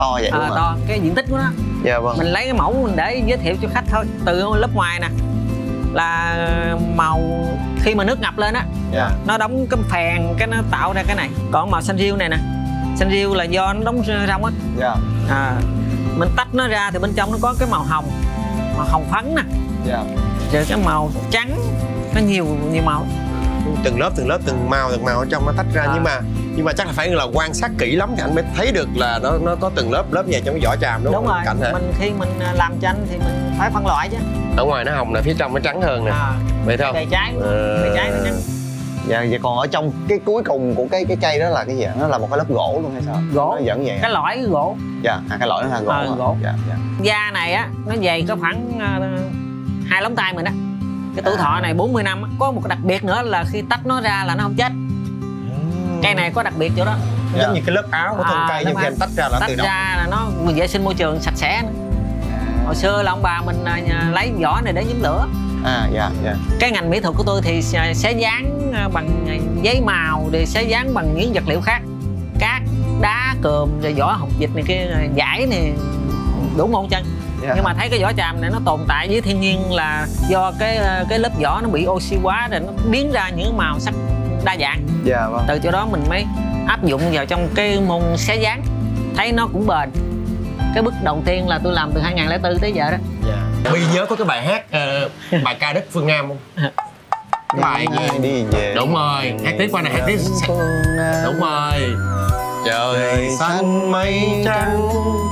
To vậy luôn to cái diện tích của nó. Dạ vâng. Mình lấy cái mẫu mình để giới thiệu cho khách thôi. Từ lớp ngoài nè là màu khi mà nước ngập lên á, nó đóng cái phèn cái nó tạo ra cái này. Còn màu xanh riêu này nè, xanh riêu là do nó đóng rong á. Mình tách nó ra thì bên trong nó có cái màu hồng phấn nè, rồi cái màu trắng, nó nhiều màu, từng lớp từng màu ở trong nó tách ra. Nhưng mà chắc là phải là quan sát kỹ lắm thì anh mới thấy được là nó có từng lớp về trong cái vỏ tràm, đúng không? Đúng rồi. Cảnh hả? Khi mình làm chanh thì mình phải phân loại chứ. Ở ngoài nó hồng nè, phía trong nó trắng hơn nè. Vậy không? Bề trái nó trắng. Dạ, vậy còn ở trong cái cuối cùng của cái cây đó là cái gì? Nó là một cái lớp gỗ luôn hay sao? Gỗ. Nó vẫn vậy. Cái lõi gỗ. Dạ, cái lõi nó là gỗ. Gỗ. Dạ. Da này á, nó dày có khoảng 2 lóng tay mình á. Cái tuổi thọ này 40 năm á. Có một cái đặc biệt nữa là khi tách nó ra là nó không chết. Cây này có đặc biệt chỗ đó. Giống như cái lớp áo của thân cây, nhưng khi anh tách ra là tự động. Tách ra là nó vệ sinh môi trường sạch sẽ nữa. Hồi xưa là ông bà mình lấy vỏ này để nhóm lửa. Dạ. Cái ngành mỹ thuật của tôi thì sẽ dán bằng giấy màu, rồi sẽ dán bằng những vật liệu khác, cát, đá, cườm, rồi vỏ hột vịt này kia, vải này đủ ngón chân. Nhưng mà thấy cái vỏ tràm này nó tồn tại với thiên nhiên là do cái lớp vỏ nó bị oxy hóa rồi nó biến ra những màu sắc đa dạng. Dạ vâng. Từ chỗ đó mình mới áp dụng vào trong cái môn xé dán, thấy nó cũng bền. Cái bức đầu tiên là tôi làm từ 2004 tới giờ đó. Bi nhớ có cái bài hát bài ca đất phương Nam không? Bài gì? Đi về. Đúng rồi, hát tiếp qua này, hát tiếp. Đúng rồi. Trời xanh mây trắng,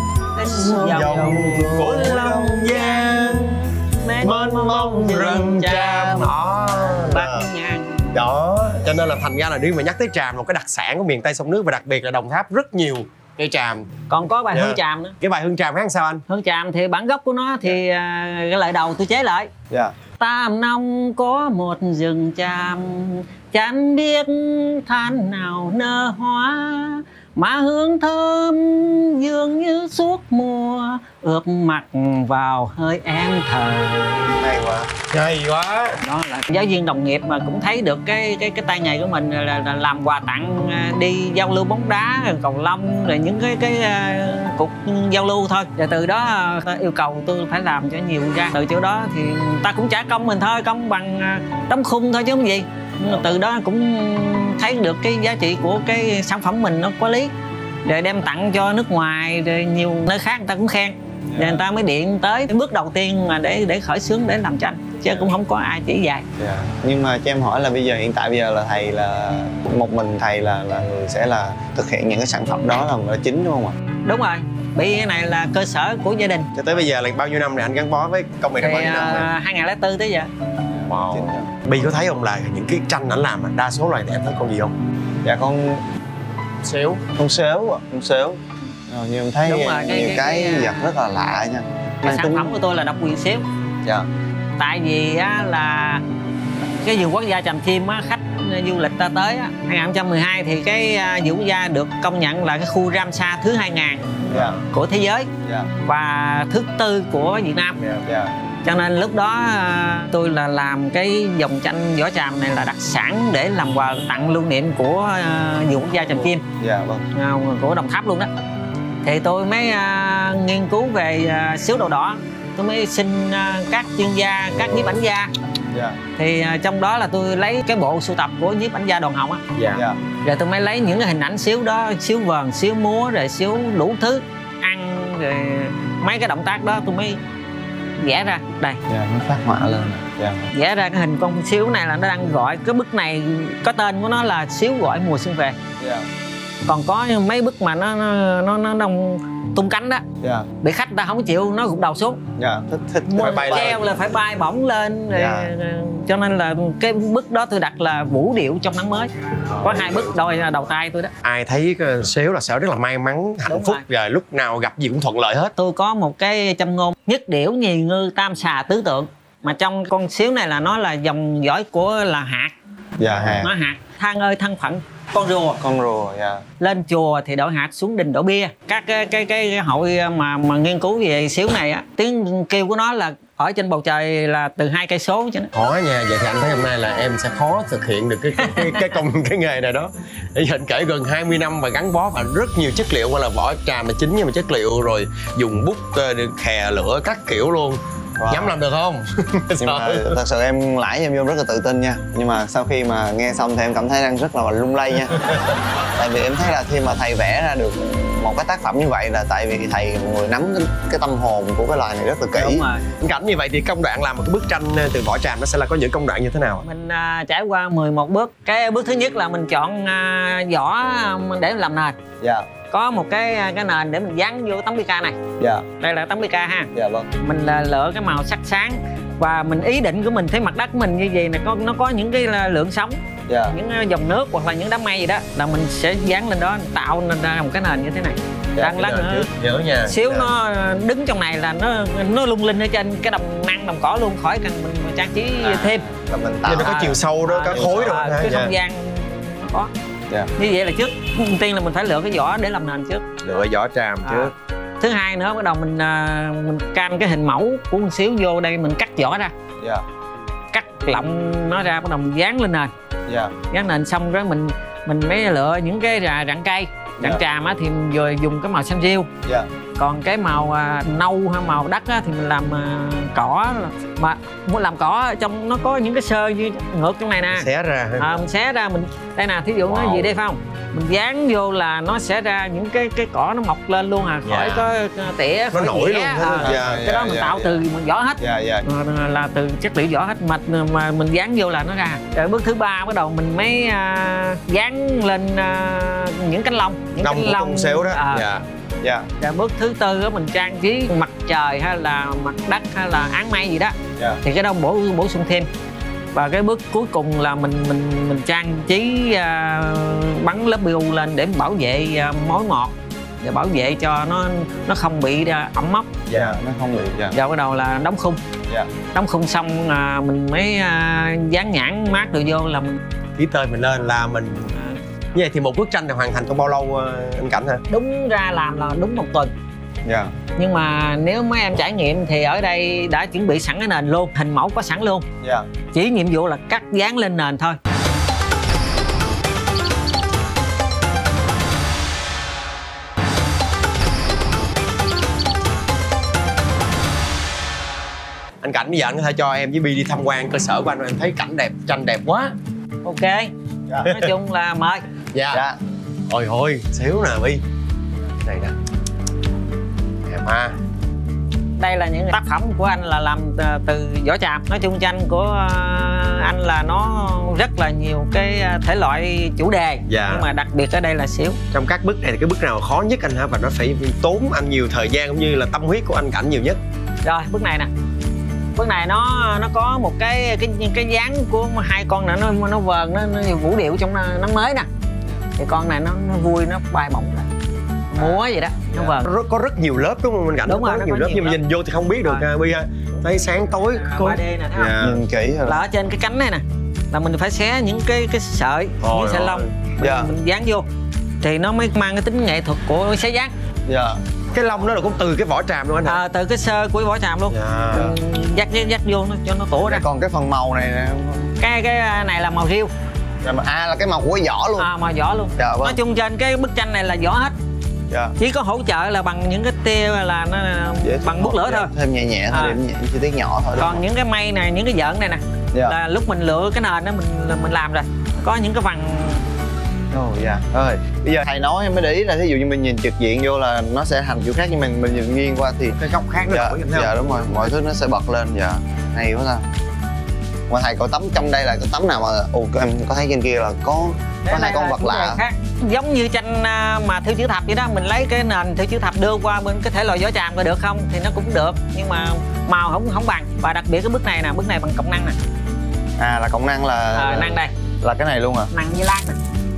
dòng của Long Giang, mênh mông rừng tràm bát nhang. Đó, cho nên là thành ra là đi mà nhắc tới tràm, một cái đặc sản của miền Tây sông nước và đặc biệt là Đồng Tháp rất nhiều cây tràm. Còn có bài hương tràm nữa. Cái bài hương tràm hát sao anh? Hương tràm thì bản gốc của nó thì cái lời đầu tôi chế lại. Tam Nông có một rừng tràm, chẳng biết than nào nở hoa, mà hương thơm dường như suốt mùa, ướp mặt vào hơi em thờ. Hay quá. Hay quá. Đó là giáo viên đồng nghiệp mà cũng thấy được cái tay nghề của mình là làm quà tặng, đi giao lưu bóng đá, cầu lông, rồi những cái cuộc giao lưu thôi. Rồi từ đó yêu cầu tôi phải làm cho nhiều ra. Từ chỗ đó thì ta cũng trả công mình thôi, công bằng đóng khung thôi chứ không gì. Nhưng mà từ đó cũng thấy được cái giá trị của cái sản phẩm mình nó có lý, rồi đem tặng cho nước ngoài, rồi nhiều nơi khác người ta cũng khen. Rồi người ta mới điện tới cái bước đầu tiên mà để khởi xướng để làm tranh, chứ cũng không có ai chỉ dạy. Nhưng mà cho em hỏi là hiện tại bây giờ là thầy là một mình thầy là người sẽ là thực hiện những cái sản phẩm đó là chính, đúng không ạ? Đúng rồi, Bi cái này là cơ sở của gia đình. Cho tới bây giờ là bao nhiêu năm này anh gắn bó với công việc này, bao nhiêu năm rồi? 2004 tới giờ. Wow. Bi có thấy không là những cái tranh ảnh làm đa số loài thì em thấy con gì không? Dạ con Sếu. Con sếu. Nhưng em thấy nhiều cái vật rất là lạ nha. Cái sản phẩm của tôi là độc quyền sếu. Tại vì á, là cái vườn quốc gia Tràm Chim á, khách du lịch ta tới á, 2012 thì cái vườn quốc gia được công nhận là cái khu Ramsar thứ 2000 của thế giới và thứ 4 của Việt Nam. Cho nên lúc đó tôi là làm cái dòng tranh vỏ tràm này là đặc sản để làm quà tặng lưu niệm của vườn quốc gia Tràm Chim, của Đồng Tháp luôn đó. Thì tôi mới nghiên cứu về xếu đậu đỏ, tôi mới xin các chuyên gia, các nhiếp ảnh gia. Thì trong đó là tôi lấy cái bộ sưu tập của nhiếp ảnh gia Đoàn Hồng á. Rồi tôi mới lấy những cái hình ảnh xíu đó, xíu vờn, xíu múa, rồi xíu đủ thứ ăn, rồi mấy cái động tác đó tôi mới vẽ ra đây. Nó phát họa lên. Vẽ ra cái hình con xíu này là nó đang gọi, cái bức này có tên của nó là xíu gọi mùa xuân về. Còn có mấy bức mà nó đông tung cánh đó, bị khách ta không chịu, nó gục đầu xuống. Thích phải bay treo là phải bay bổng lên rồi. Cho nên là cái bức đó tôi đặt là vũ điệu trong nắng mới. Có 2 bức đôi là đầu tay tôi đó. Ai thấy Sếu là sợ rất là may mắn, hạnh phúc, rồi lúc nào gặp gì cũng thuận lợi hết. Tôi có một cái châm ngôn: nhất điểu nhì ngư tam xà tứ tượng. Mà trong con xíu này là nó là dòng dõi của là hạt. Hạt. Nó hạt. Than ơi thân phận con rùa. Lên chùa thì đổ hạt, xuống đình đổ bia. Các cái hội mà nghiên cứu về xíu này á, tiếng kêu của nó là ở trên bầu trời là từ 2 cây số chứ. Khó nha. Vậy thì anh thấy hôm nay là em sẽ khó thực hiện được cái nghề này đó. Để anh kể gần 20 năm và gắn bó và rất nhiều chất liệu, gọi là vỏ tràm là chính nhưng mà chất liệu rồi dùng bút khè lửa các kiểu luôn. Wow. Dám làm được không? Nhưng mà thật sự em nãy em vô rất là tự tin nha, nhưng mà sau khi mà nghe xong thì em cảm thấy đang rất là lung lay nha. Tại vì em thấy là khi mà thầy vẽ ra được một cái tác phẩm như vậy là tại vì thầy là người nắm cái tâm hồn của cái loài này rất là kỹ. Đúng rồi. Cảnh như vậy thì công đoạn làm một cái bức tranh từ vỏ tràm nó sẽ là có những công đoạn như thế nào? Mình trải qua 11 bước. Cái bước thứ nhất là mình chọn vỏ để làm nền. Dạ. Có một cái nền để mình dán vô tấm pica này. Dạ. Đây là tấm pica ha. Dạ vâng. Mình lựa cái màu sắc sáng và mình ý định của mình thấy mặt đất của mình như vậy này, nó có những cái lượng sóng, Dạ. những dòng nước hoặc là những đám mây gì đó là mình sẽ dán lên đó, tạo nên ra một cái nền như thế này. Đang lát nữa nhớ nha. xíu nó đứng trong này là nó lung linh ở trên cái đồng năng đồng cỏ luôn, khỏi cần mình trang trí thêm. Là mình tạo nó có chiều sâu đó, có khối đâu. Cái không gian nó có. Như vậy là trước tiên là mình phải lựa cái vỏ để làm nền trước. Lựa vỏ tràm trước. Thứ hai nữa bắt đầu mình canh cái hình mẫu của một xíu vô đây, mình cắt vỏ ra. Dạ. Cắt lọng nó ra, bắt đầu mình dán lên nền. Dạ. Dán nền xong rồi mình mới lựa những cái rặng cây, rặng tràm á thì mình vừa dùng cái màu xanh riêu. Dạ. Còn cái màu nâu hay màu đất á thì mình làm cỏ, mà muốn làm cỏ trong nó có những cái sơ như ngược trong này nè. Xé ra. Mình xé ra, mình đây nè, thí dụ nó gì đây phải không, mình dán vô là nó sẽ ra những cái cỏ nó mọc lên luôn khỏi có tỉa, nó nổi luôn. Cái đó mình tạo từ vỏ hết. Là từ chất liệu vỏ hết, mà mình dán vô là nó ra. Rồi bước thứ ba bắt đầu mình mới dán lên những cánh lông, những cánh lông xéo đó. Dạ. Rồi bước thứ tư đó mình trang trí mặt trời hay là mặt đất hay là áng mây gì đó. Thì cái đó bổ sung thêm. Và cái bước cuối cùng là mình trang trí bắn lớp PU lên để bảo vệ mối mọt, để bảo vệ cho nó không bị ẩm mốc. Dạ, nó không bị. Rồi bắt đầu là đóng khung. Đóng khung xong mình mới dán nhãn mác được vô là mình ký tên mình lên là mình. Như vậy thì một bức tranh thì hoàn thành trong bao lâu anh Cảnh hả? Đúng ra làm là đúng 1 tuần. Dạ. Nhưng mà nếu mấy em trải nghiệm thì ở đây đã chuẩn bị sẵn cái nền luôn, hình mẫu có sẵn luôn. Dạ. Chỉ nhiệm vụ là cắt dán lên nền thôi. Anh Cảnh bây giờ anh có thể cho em với Bi đi tham quan cơ sở của anh, em thấy cảnh đẹp, tranh đẹp quá. Ok. Nói chung là mời. Dạ. Ôi thôi, xíu nè Bi. Này nè. Đẹp ha. Đây là những tác phẩm của anh là làm từ vỏ tràm. Nói chung tranh của anh là nó rất là nhiều cái thể loại chủ đề. Nhưng mà đặc biệt ở đây là xíu. Trong các bức này thì cái bức nào khó nhất anh hả? Và nó phải tốn anh nhiều thời gian cũng như là tâm huyết của anh Cảnh nhiều nhất. Rồi, bức này nè. Bức này nó có một cái dáng của hai con này, nó vờn, nó vũ điệu trong nắng mới nè. Thì con này nó vui, nó bay bổng ra múa vậy đó, nó vờn. Có rất nhiều lớp đúng không anh Cảnh? Đúng rồi, có rất nhiều lớp nhưng mà nhìn vô thì không biết được Bi ha. Thấy sáng tối 3D nè, thấy không? Nhìn kỹ rồi. Là ở trên cái cánh này nè là mình phải xé những cái sợi, những sợi lông mình dán vô thì nó mới mang cái tính nghệ thuật của xé dán. Dạ. Cái lông đó là cũng từ cái vỏ tràm luôn anh hả? Từ cái sơ của vỏ tràm luôn. Dắt vô nó cho nó tủa ra. Còn cái phần màu này nè, cái này là màu riêu. Là cái màu của vỏ luôn. Màu vỏ luôn. Dạ, vâng. Nói chung trên cái bức tranh này là vỏ hết. Dạ. Chỉ có hỗ trợ là bằng những cái tia là nó bằng bút lửa thôi. Thêm nhẹ thôi, điểm chi tiết nhỏ thôi. Còn những cái mây này, những cái vợn này nè, là lúc mình lựa cái nền đó mình làm rồi. Có những cái vằn. Rồi, bây giờ thầy nói em mới để ý là ví dụ như mình nhìn trực diện vô là nó sẽ thành kiểu khác, nhưng mình nhìn nghiêng qua thì cái góc khác nó nổi. Dạ đúng rồi, mọi thứ nó sẽ bật lên. Dạ, hay quá ta. Mà thầy có tấm trong đây là cái tấm nào mà em có thấy trên kia là có hai con vật lạ khác. Giống như tranh mà theo chữ thập vậy đó, mình lấy cái nền theo chữ thập đưa qua bên cái thể loại vỏ tràm coi được không thì nó cũng được, nhưng mà màu không bằng. Và đặc biệt cái bức này nè, bức này bằng cộng năng nè. Là cộng năng là năng đây là cái này luôn à? Năng với lát nè.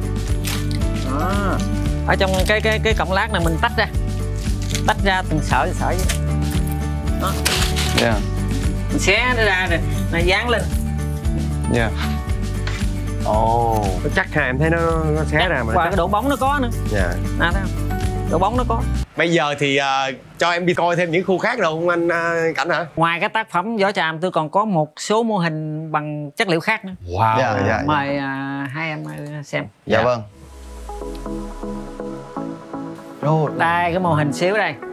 Đó. Ở trong cái cộng lát này mình tách ra từng sợi vậy đó. Dạ. Mình xé nó ra rồi nó dán lên. Dạ. Chắc ha, em thấy nó xé ra mà và cái độ bóng nó có nữa. Dạ. Thấy không? Độ bóng nó có. Bây giờ thì cho em đi coi thêm những khu khác đâu không anh Cảnh hả? Ngoài cái tác phẩm Võ Tràm tôi còn có một số mô hình bằng chất liệu khác nữa. Wow. Dạ. Mời hai em xem. Dạ vâng. Đây cái mô hình xíu đây.